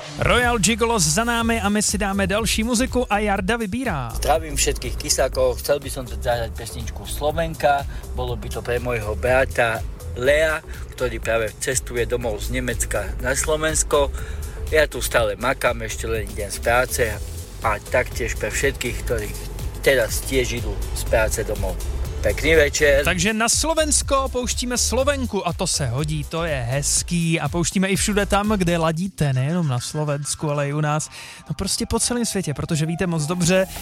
Royal Gigolos za námi a my si dáme další muziku a Jarda vybírá. Zdravím všetkých kysákov, chcel by som zahrať pesničku Slovenka, bolo by to pre môjho brata Lea, ktorý práve cestuje domov z Nemecka na Slovensko. Ja tu stále makám, ešte len idem z práce a taktiež pre všetkých, ktorí teraz tiež idú z práce domov. Pekný večer. Takže na Slovensko pouštíme Slovenku a to se hodí, to je hezký a pouštíme i všude tam, kde ladíte, nejenom na Slovensku, ale i u nás, no prostě po celém světě, protože víte moc dobře,